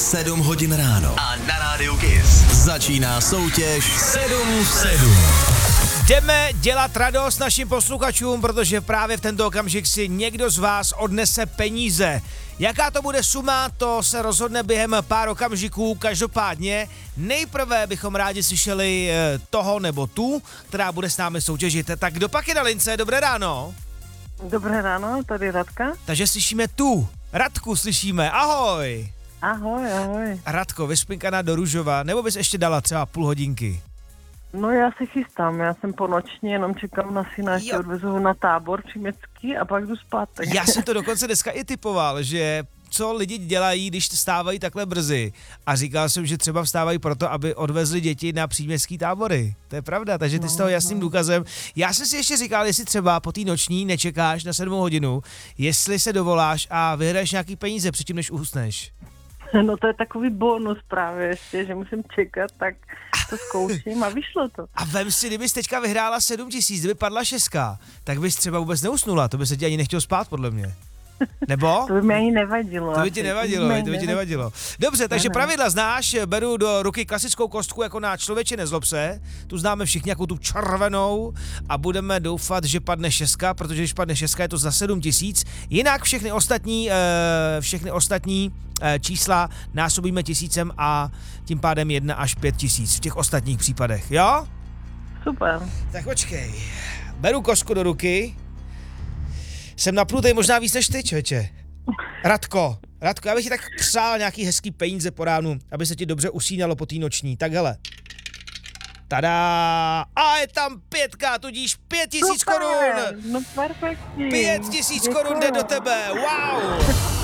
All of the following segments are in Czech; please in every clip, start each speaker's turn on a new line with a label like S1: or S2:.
S1: 7 hodin ráno. A na rádiu KISS začíná soutěž 7 v 7.
S2: Jdeme dělat radost našim posluchačům, protože právě v tento okamžik si někdo z vás odnese peníze. Jaká to bude suma, to se rozhodne během pár okamžiků. Každopádně nejprve bychom rádi slyšeli toho nebo tu, která bude s námi soutěžit. Tak kdo pak je na lince? Dobré ráno.
S3: Dobré ráno, tady Radka.
S2: Takže slyšíme tu. Radku slyšíme. Ahoj.
S3: Ahoj, ahoj.
S2: Radko, vyspinkaná do Ružova, nebo bys ještě dala třeba půl hodinky?
S3: No já se chystám, já jsem po noční, jenom čekám na syna, ještě odvezu ho na tábor příměstský a pak jdu spát.
S2: Já jsem to dokonce dneska i typoval, že co lidi dělají, když vstávají takhle brzy. A říkal jsem, že třeba vstávají proto, aby odvezli děti na příměstský tábory. To je pravda, takže ty z toho jasným důkazem. Já jsem si ještě říkal, jestli třeba po té noční nečekáš na 7 hodinu, jestli se dovoláš a vyhraješ nějaký peníze předtím, než usneš.
S3: No to je takový bonus právě ještě, že musím čekat, tak to zkouším a vyšlo to.
S2: A vem si, kdybys teďka vyhrála 7 000, kdyby padla 6, tak bys třeba vůbec neusnula, to by se ti ani nechtěl spát, podle mě. Nebo?
S3: To by mi ani nevadilo.
S2: To by ti nevadilo. Dobře, takže pravidla znáš, beru do ruky klasickou kostku jako na Člověče nezlob se, tu známe všichni jako tu červenou a budeme doufat, že padne 6, protože když padne 6, je to za 7 000, jinak všechny ostatní čísla násobíme 1000 a tím pádem 1 až 5 000 v těch ostatních případech, jo?
S3: Super.
S2: Tak počkej, beru kostku do ruky. Jsem napnutý možná víc než ty, člověče. Radko, já bych ti tak přál nějaký hezký peníze po ránu, aby se ti dobře usínalo po té noční. Tak hele. Tada! A je tam 5, tudíž 5 000 korun!
S3: No perfektní.
S2: 5 000 korun jde do tebe, wow!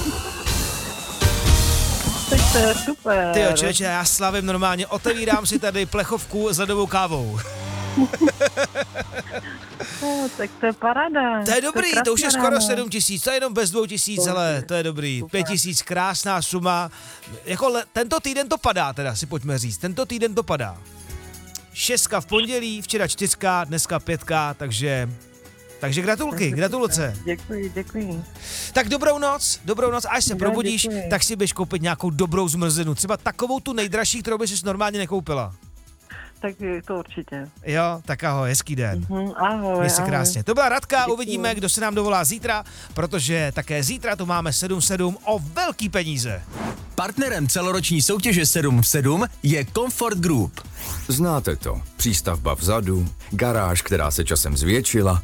S3: Tak to je super.
S2: Tyjo, člověče, já slavím normálně, otevírám si tady plechovku s ledovou kávou.
S3: No, tak to je paráda.
S2: To je dobrý, to už je skoro 7 000, to je jenom bez 2 000, hele, to je dobrý. 5 000, krásná suma. Jako tento týden to padá, teda si pojďme říct, tento týden to padá. 6 v pondělí, včera 4, dneska 5, takže gratulace.
S3: Děkuji.
S2: Tak dobrou noc, až se probudíš, tak si běž koupit nějakou dobrou zmrzlinu, třeba takovou tu nejdražší, kterou bys normálně nekoupila.
S3: Tak to určitě.
S2: Jo, tak ahoj, hezký den.
S3: Ahoj.
S2: Měj se krásně. To byla Radka, uvidíme, kdo se nám dovolá zítra, protože také zítra tu máme 7/7 o velký peníze.
S1: Partnerem celoroční soutěže 7 v 7 je Comfort Group.
S4: Znáte to. Přístavba vzadu, garáž, která se časem zvětšila,